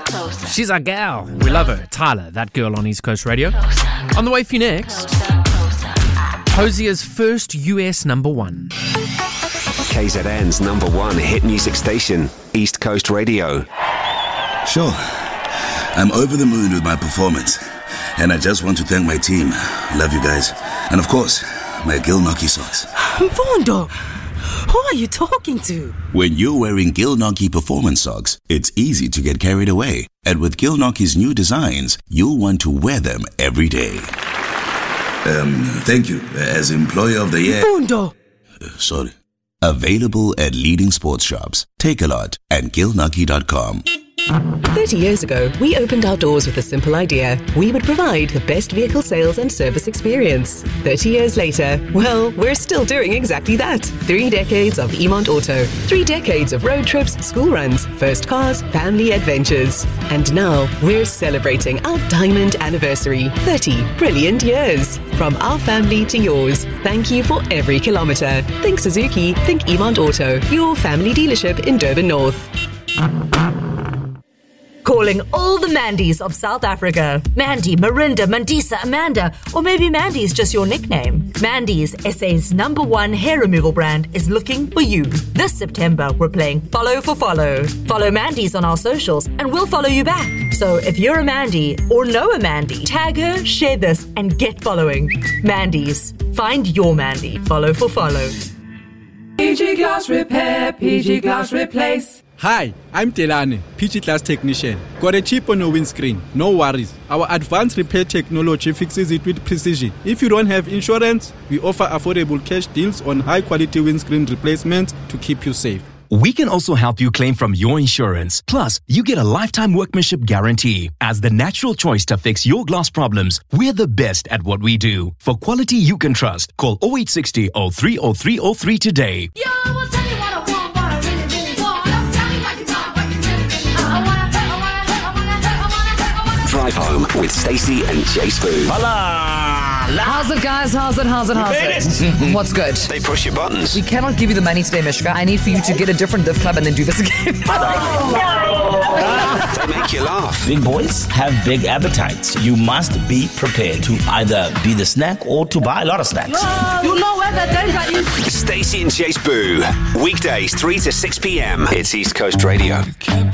She's our gal. We love her. Tyler, that girl on East Coast Radio. On the way for you next, Hosia's first US number one. KZN's number one hit music station, East Coast Radio. Sure. I'm over the moon with my performance. And I just want to thank my team. Love you guys. And of course, my Gilnockie socks. Mfundo, who are you talking to? When you're wearing Gilnockie performance socks, it's easy to get carried away. And with Gilnockie's new designs, you'll want to wear them every day. Thank you. As Employer of the Year... Mfundo! Sorry. Available at leading sports shops, Takealot, and Gilnockie.com. 30 years ago, we opened our doors with a simple idea. We would provide the best vehicle sales and service experience. 30 years later, well, we're still doing exactly that. 3 decades of Emont Auto. 3 decades of road trips, school runs, first cars, family adventures. And now, we're celebrating our diamond anniversary. 30 brilliant years. From our family to yours. Thank you for every kilometre. Think Suzuki, think Emont Auto. Your family dealership in Durban North. Calling all the Mandys of South Africa. Mandy, Marinda, Mandisa, Amanda, or maybe Mandy's just your nickname. Mandy's, SA's number one hair removal brand, is looking for you. This September, we're playing Follow for Follow. Follow Mandy's on our socials and we'll follow you back. So if you're a Mandy or know a Mandy, tag her, share this, and get following. Mandy's. Find your Mandy. Follow for Follow. PG Glass Repair, PG Glass Replace. Hi, I'm Delane, PG Glass Technician. Got a chip on your windscreen? No worries. Our advanced repair technology fixes it with precision. If you don't have insurance, we offer affordable cash deals on high-quality windscreen replacements to keep you safe. We can also help you claim from your insurance. Plus, you get a lifetime workmanship guarantee. As the natural choice to fix your glass problems, we're the best at what we do. For quality you can trust, call 0860 030303 today. Yo, I'll tell you what I want, what I really, really want. Tell me what you got, what you really, really want. Drive home with Stacey and Jay Spoon. How's it, guys? How's it? What's good? They push your buttons. We cannot give you the money today, Mishka. I need for you to get a different div club and then do this again. They make you laugh. Big boys have big appetites. You must be prepared to either be the snack or to buy a lot of snacks. You know where the danger is. Stacey and Jay Spoon. Weekdays 3 to 6 p.m. It's East Coast Radio.